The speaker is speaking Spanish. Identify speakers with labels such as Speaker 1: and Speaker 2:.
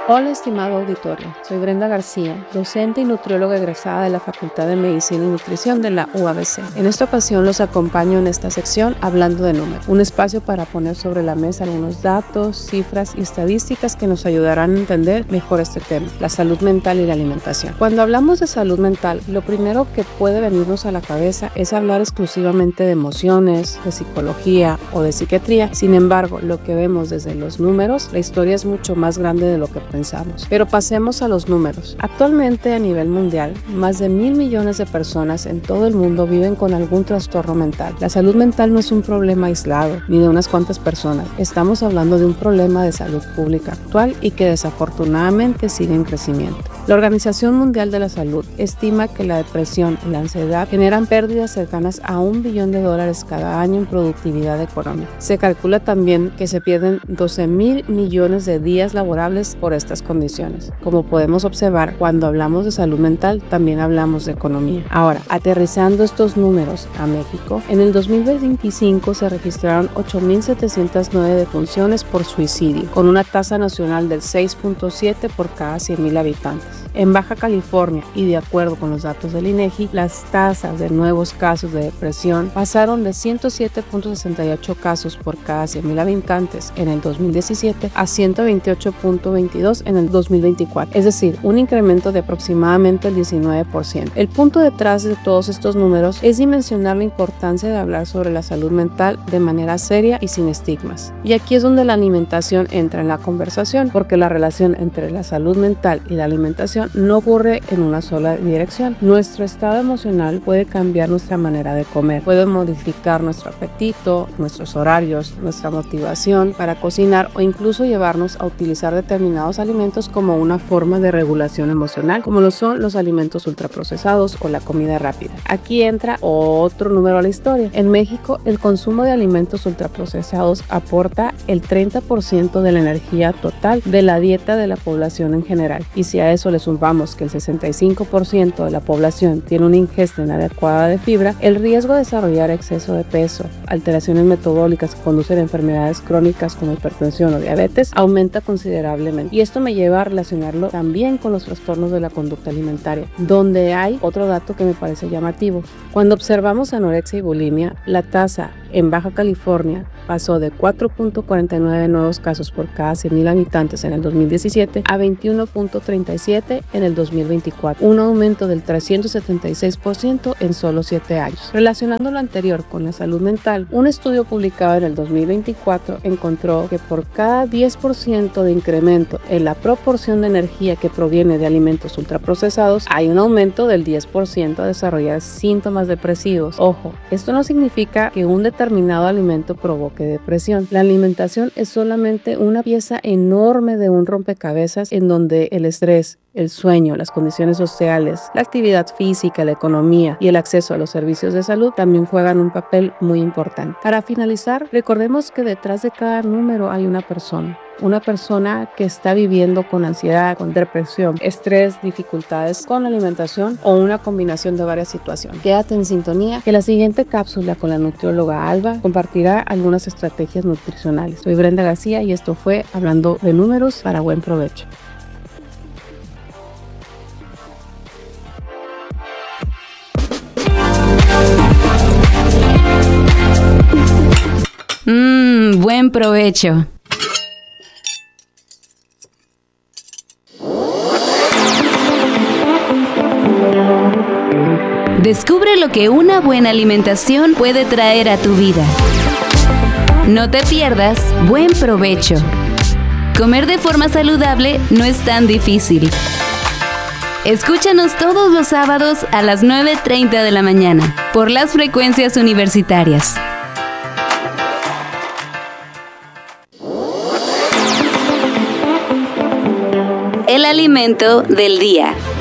Speaker 1: Hola, estimado auditorio. Soy Brenda García, docente y nutrióloga egresada de la Facultad de Medicina y Nutrición de la UABC. En esta ocasión los acompaño en esta sección Hablando de Números, un espacio para poner sobre la mesa algunos datos, cifras y estadísticas que nos ayudarán a entender mejor este tema, la salud mental y la alimentación. Cuando hablamos de salud mental, lo primero que puede venirnos a la cabeza es hablar exclusivamente de emociones, de psicología o de psiquiatría. Sin embargo, lo que vemos desde los números, la historia es mucho más grande de lo que pensamos. Pero pasemos a los números. Actualmente a nivel mundial, más de 1.000 millones de personas en todo el mundo viven con algún trastorno mental. La salud mental no es un problema aislado, ni de unas cuantas personas. Estamos hablando de un problema de salud pública actual y que desafortunadamente sigue en crecimiento. La Organización Mundial de la Salud estima que la depresión y la ansiedad generan pérdidas cercanas a $1 billón cada año en productividad económica. Se calcula también que se pierden 12.000 millones de días laborables por estas condiciones. Como podemos observar, cuando hablamos de salud mental, también hablamos de economía. Ahora, aterrizando estos números a México, en el 2025 se registraron 8.709 defunciones por suicidio, con una tasa nacional del 6.7 por cada 100.000 habitantes. En Baja California, y de acuerdo con los datos del INEGI, las tasas de nuevos casos de depresión pasaron de 107.68 casos por cada 100.000 habitantes en el 2017 a 128.22 en el 2024, es decir, un incremento de aproximadamente el 19%. El punto detrás de todos estos números es dimensionar la importancia de hablar sobre la salud mental de manera seria y sin estigmas. Y aquí es donde la alimentación entra en la conversación, porque la relación entre la salud mental y la alimentación no ocurre en una sola dirección. Nuestro estado emocional puede cambiar nuestra manera de comer, puede modificar nuestro apetito, nuestros horarios, nuestra motivación para cocinar o incluso llevarnos a utilizar determinados alimentos como una forma de regulación emocional, como lo son los alimentos ultraprocesados o la comida rápida. Aquí entra otro número a la historia. En México, el consumo de alimentos ultraprocesados aporta el 30% de la energía total de la dieta de la población en general. Y si a eso le sumamos que el 65% de la población tiene una ingesta inadecuada de fibra, el riesgo de desarrollar exceso de peso, alteraciones metabólicas que conducen a enfermedades crónicas como hipertensión o diabetes aumenta considerablemente. Y esto me lleva a relacionarlo también con los trastornos de la conducta alimentaria, donde hay otro dato que me parece llamativo. Cuando observamos anorexia y bulimia, la tasa en Baja California pasó de 4.49 nuevos casos por cada 100.000 habitantes en el 2017 a 21.37 en el 2024, un aumento del 376% en solo 7 años. Relacionando lo anterior con la salud mental, un estudio publicado en el 2024 encontró que por cada 10% de incremento en la proporción de energía que proviene de alimentos ultraprocesados, hay un aumento del 10% a desarrollar síntomas depresivos. Ojo, esto no significa que un determinado alimento provoque depresión. La alimentación es solamente una pieza enorme de un rompecabezas en donde el estrés, el sueño, las condiciones sociales, la actividad física, la economía y el acceso a los servicios de salud también juegan un papel muy importante. Para finalizar, recordemos que detrás de cada número hay una persona que está viviendo con ansiedad, con depresión, estrés, dificultades con la alimentación o una combinación de varias situaciones. Quédate en sintonía que la siguiente cápsula con la nutrióloga Alba compartirá algunas estrategias nutricionales. Soy Brenda García y esto fue Hablando de Números para buen provecho.
Speaker 2: Buen provecho. Descubre lo que una buena alimentación puede traer a tu vida. No te pierdas Buen Provecho. Comer de forma saludable no es tan difícil. Escúchanos todos los sábados a las 9:30 de la mañana por las frecuencias universitarias. El alimento del día.